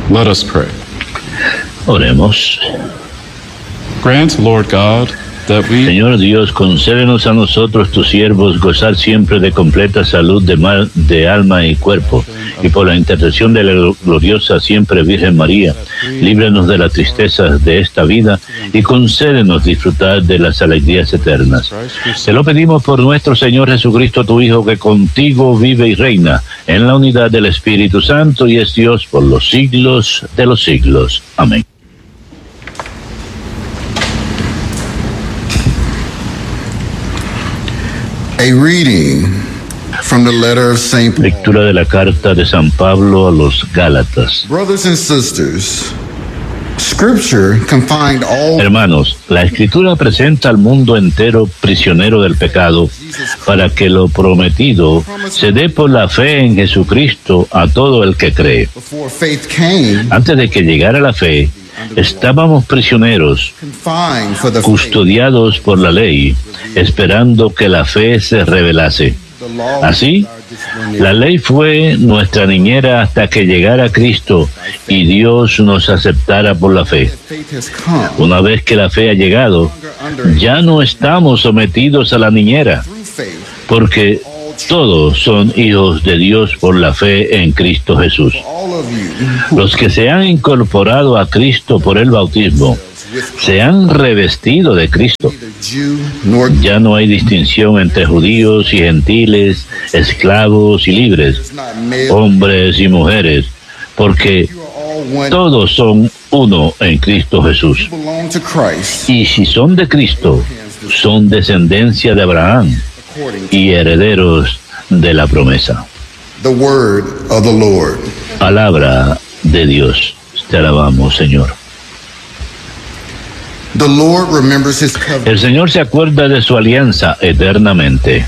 Let us pray. Oremos. Grant, Lord God, that we Señor Dios, concédenos a nosotros, tus siervos, gozar siempre de completa salud de alma y cuerpo, y por la intercesión de la gloriosa siempre Virgen María, líbranos de las tristezas de esta vida y concédenos disfrutar de las alegrías eternas. Te lo pedimos por nuestro Señor Jesucristo, tu Hijo, que contigo vive y reina en la unidad del Espíritu Santo y es Dios por los siglos de los siglos. Amén. A reading from the letter of St. Paul. Lectura de la carta de San Pablo a los Gálatas. Brothers and sisters, Scripture confined all Hermanos, la Escritura presenta al mundo entero prisionero del pecado para que lo prometido se dé por la fe en Jesucristo a todo el que cree. before faith came, Antes de que llegara la fe, estábamos prisioneros, confined for the faith. custodiados por la ley, esperando que la fe se revelase. The law Así, la ley fue nuestra niñera hasta que llegara Cristo y Dios nos aceptara por la fe. faith has come Una vez que la fe ha llegado, ya no estamos sometidos a la niñera, through faith. porque todos son hijos de Dios por la fe en Cristo Jesús. All of you Los que se han incorporado a Cristo por el bautismo, se han revestido de Cristo. neither Jew nor Ya no hay distinción entre judíos y gentiles, esclavos y libres, not male, hombres y mujeres, porque you are all one. todos son uno en Cristo Jesús. You belong to Christ Y si son de Cristo, son descendencia de Abraham according to y herederos de la promesa. the word of the Lord. Palabra de Dios. Te alabamos, Señor. The Lord remembers his covenant. El Señor se acuerda de su alianza eternamente.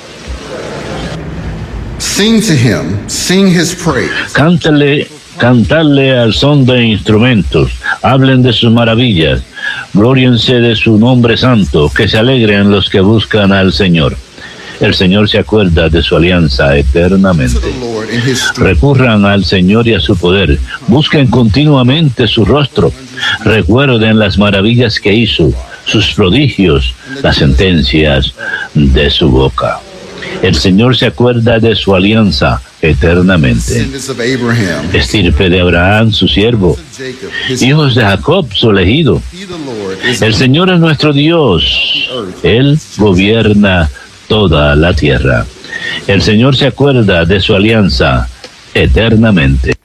Sing to him, sing his praise. Cantarle al son de instrumentos, hablen de sus maravillas, glóriense de su nombre santo, que se alegren los que buscan al Señor. El Señor se acuerda de su alianza To eternamente. the Lord in his strength. Recurran al Señor y a su poder, busquen continuamente su rostro, recuerden las maravillas que hizo, sus prodigios, las sentencias de su boca. El Señor se acuerda de su alianza eternamente. Descendants of Abraham, Estirpe de Abraham, su siervo, Jacob, his hijos de Jacob, su elegido. he the Lord is El Señor es nuestro Dios, Él gobierna toda la tierra. El Señor se acuerda de su alianza eternamente.